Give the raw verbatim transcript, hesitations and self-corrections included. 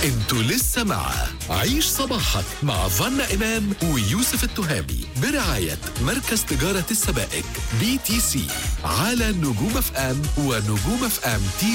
انتوا لسه مع عيش صباحك مع فانا إمام ويوسف التهامي برعاية مركز تجارة السبائك بي تي سي على نجوم اف ام ونجوم اف ام تي